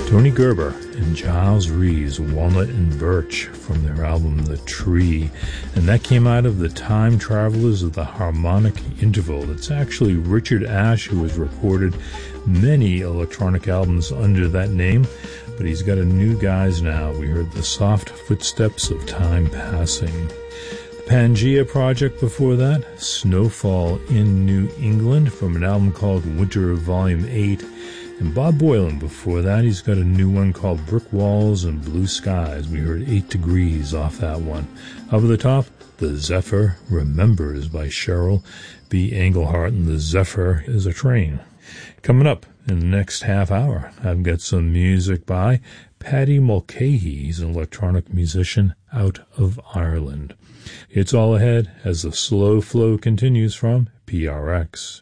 Tony Gerber and Giles Reeves, Walnut and Birch, from their album The Tree. And that came out of the Time Travelers of the Harmonic Interval. It's actually Richard Ashe who has recorded many electronic albums under that name, but he's got a new guise now. We heard The Soft Footsteps of Time Passing. The Pangea Project before that, Snowfall in New England, from an album called Winter Volume 8. And Bob Boilen before that, he's got a new one called Brick Walls and Blue Skies. We heard 8 Degrees off that one. Up at the top, The Zephyr Remembers by Cheryl B. Engelhardt, and The Zephyr is a train. Coming up in the next half hour, I've got some music by Paddy Mulcahy. He's an electronic musician out of Ireland. It's all ahead as the slow flow continues from PRX.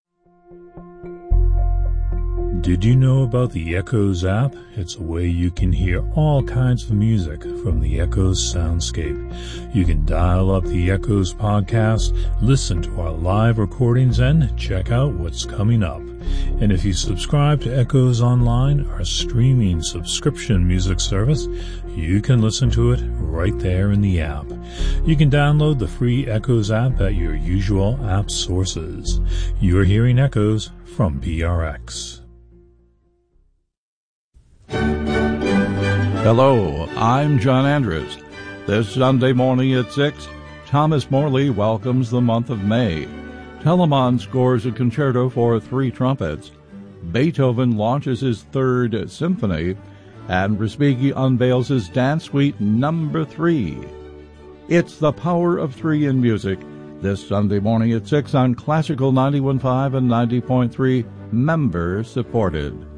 Did you know about the Echoes app? It's a way you can hear all kinds of music from the Echoes soundscape. You can dial up the Echoes podcast, listen to our live recordings, and check out what's coming up. And if you subscribe to Echoes Online, our streaming subscription music service, you can listen to it right there in the app. You can download the free Echoes app at your usual app sources. You're hearing Echoes from PRX. Hello, I'm John Andrews. This Sunday morning at 6, Thomas Morley welcomes the month of May. Telemann scores a concerto for 3 trumpets. Beethoven launches his 3rd symphony, and Respighi unveils his Dance Suite No. 3. It's the power of 3 in music, this Sunday morning at 6 on Classical 91.5 and 90.3, member-supported.